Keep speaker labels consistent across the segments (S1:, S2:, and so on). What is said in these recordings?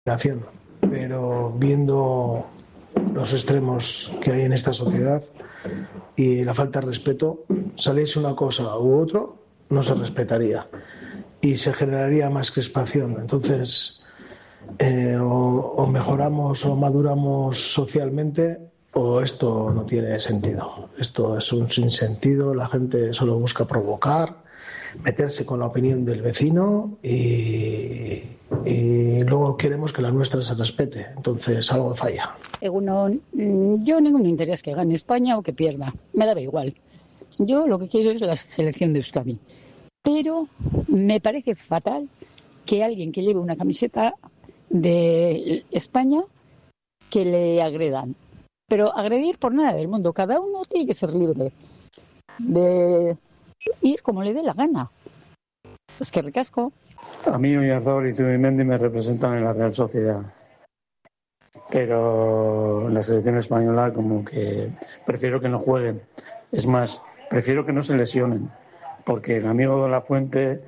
S1: pero viendo los extremos que hay en esta sociedad y la falta de respeto, saliese una cosa u otro, no se respetaría y se generaría más crispación. Entonces, o mejoramos o maduramos socialmente, o esto no tiene sentido. Esto es un sinsentido, la gente solo busca provocar, meterse con la opinión del vecino y luego queremos que la nuestra se respete. Entonces algo falla.
S2: Yo ningún interés que gane España o que pierda, me daba igual. Yo lo que quiero es la selección de Euskadi. Pero me parece fatal que alguien que lleve una camiseta de España que le agredan. Pero agredir por nada del mundo. Cada uno tiene que ser libre de ir como le dé la gana. Pues que ricasco.
S3: A mí Oyarzabal y Zubimendi me representan en la Real Sociedad. Pero en la selección española como que prefiero que no jueguen. Es más, prefiero que no se lesionen. Porque el amigo de la Fuente,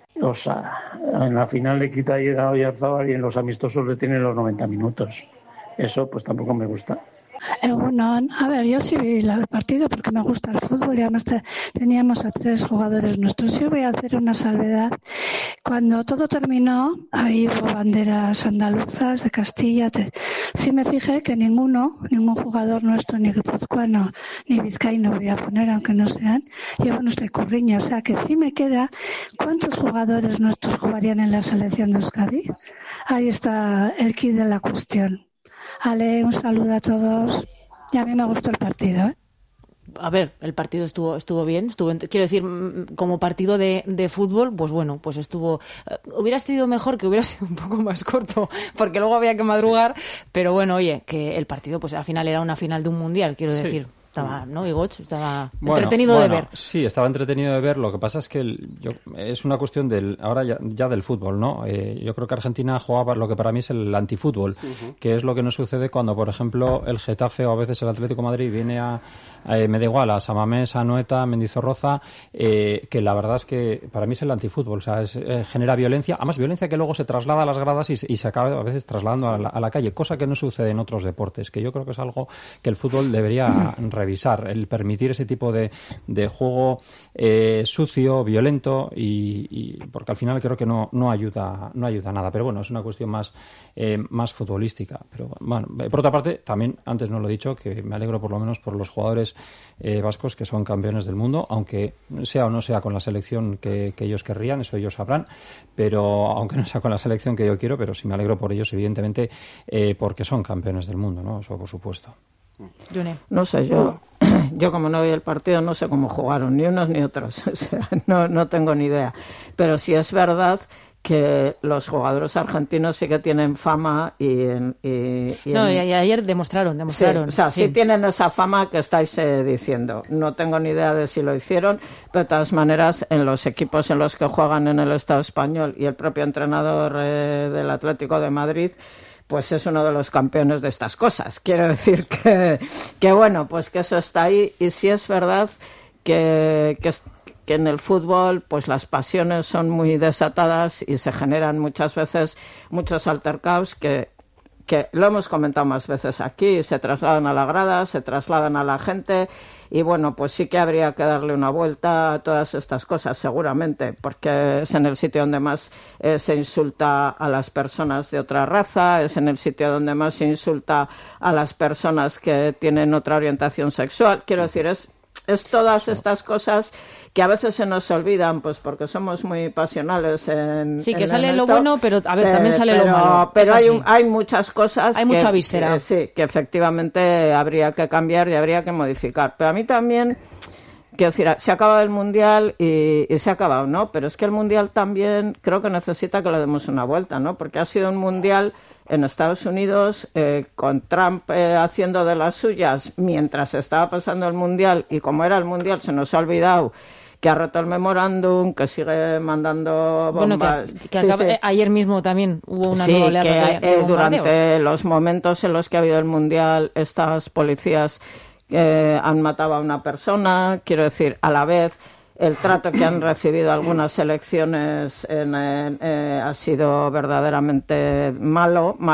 S3: en la final le quita ayer a Oyarzabal y en los amistosos le tienen los 90 minutos. Eso pues tampoco me gusta.
S4: Bueno, a ver, yo sí vi el partido porque me gusta el fútbol y además teníamos a 3 jugadores nuestros. Yo voy a hacer una salvedad. Cuando todo terminó, ahí hubo banderas andaluzas de Castilla. Sí me fijé que ningún jugador nuestro, ni guipuzcoano, ni vizcaíno voy a poner, aunque no sean, llevan usted Curriña. O sea que sí me queda, ¿cuántos jugadores nuestros jugarían en la selección de Euskadi? Ahí está el quid de la cuestión. Ale, un saludo a todos. Y a mí me gustó el partido, ¿eh?
S5: A ver, el partido estuvo bien, quiero decir, como partido de fútbol, pues bueno, pues estuvo, hubiera sido mejor que hubiera sido un poco más corto, porque luego había que madrugar, pero bueno, oye, que el partido, pues al final era una final de un mundial, quiero decir. Estaba, ¿no? Igoch estaba entretenido de ver.
S6: Sí, estaba entretenido de ver. Lo que pasa es que es una cuestión ahora ya del fútbol, ¿no? Yo creo que Argentina jugaba lo que para mí es el antifútbol, que es lo que nos sucede cuando, por ejemplo, el Getafe o a veces el Atlético de Madrid viene me da igual, a Samamés, a Anoeta, a Mendizorroza, que la verdad es que para mí es el antifútbol, o sea, genera violencia, además violencia que luego se traslada a las gradas y se acaba a veces trasladando a la calle, cosa que no sucede en otros deportes, que yo creo que es algo que el fútbol debería revisar, el permitir ese tipo de juego sucio, violento y porque al final creo que no ayuda a nada, pero bueno, es una cuestión más futbolística, pero bueno, por otra parte, también antes no lo he dicho, que me alegro por lo menos por los jugadores vascos que son campeones del mundo, aunque sea o no sea con la selección que ellos querrían, eso ellos sabrán, pero aunque no sea con la selección que yo quiero, pero sí me alegro por ellos, evidentemente, porque son campeones del mundo, ¿no? Eso por supuesto.
S7: No sé, yo como no vi el partido no sé cómo jugaron, ni unos ni otros, o sea, no tengo ni idea, pero sí es verdad que los jugadores argentinos sí que tienen fama y
S5: ayer demostraron.
S7: Sí, o sea, sí tienen esa fama que estáis diciendo. No tengo ni idea de si lo hicieron, pero de todas maneras en los equipos en los que juegan en el Estado español y el propio entrenador del Atlético de Madrid, pues es uno de los campeones de estas cosas. Quiero decir que bueno, pues que eso está ahí y sí es verdad que en el fútbol pues las pasiones son muy desatadas y se generan muchas veces muchos altercados que lo hemos comentado más veces aquí, se trasladan a la grada, se trasladan a la gente y bueno, pues sí que habría que darle una vuelta a todas estas cosas seguramente, porque es en el sitio donde más se insulta a las personas de otra raza, es en el sitio donde más se insulta a las personas que tienen otra orientación sexual, quiero decir, es todas estas cosas que a veces se nos olvidan, pues porque somos muy pasionales
S5: sí, que sale lo bueno, pero a ver, también sale lo malo.
S7: Pero hay muchas cosas.
S5: Hay mucha víscera.
S7: Sí, que efectivamente habría que cambiar y habría que modificar. Pero a mí también, quiero decir, se ha acabado el Mundial y se ha acabado, ¿no? Pero es que el Mundial también creo que necesita que le demos una vuelta, ¿no? Porque ha sido un Mundial en Estados Unidos, con Trump haciendo de las suyas mientras estaba pasando el Mundial, y como era el Mundial se nos ha olvidado que ha roto el memorándum, que sigue mandando bombas.
S5: Bueno, ayer mismo también hubo una nueva oleada de
S7: durante los momentos en los que ha habido el Mundial, estas policías han matado a una persona, quiero decir, a la vez el trato que han recibido algunas selecciones ha sido verdaderamente malo